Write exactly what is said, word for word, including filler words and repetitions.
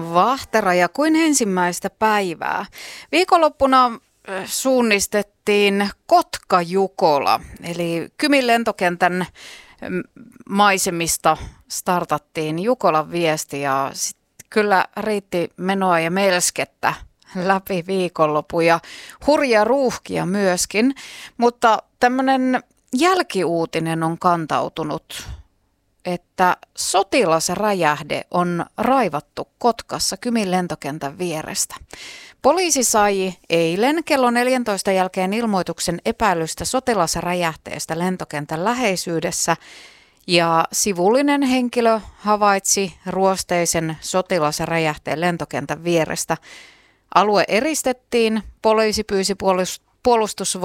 vahtera ja kuin ensimmäistä päivää. Viikonloppuna suunnistettiin Kotka-Jukola, eli Kymin lentokentän maisemista startattiin Jukolan viesti ja sit kyllä riitti menoa ja melskettä läpi viikonlopun ja hurjia ruuhkia myöskin, mutta tämmöinen jälkiuutinen on kantautunut, että sotilasräjähde on raivattu Kotkassa Kymin lentokentän vierestä. Poliisi sai eilen kello neljäntoista jälkeen ilmoituksen epäilystä sotilasräjähteestä lentokentän läheisyydessä ja sivullinen henkilö havaitsi ruosteisen sotilasräjähteen lentokentän vierestä. Alue eristettiin, poliisi pyysi puolustusvoimien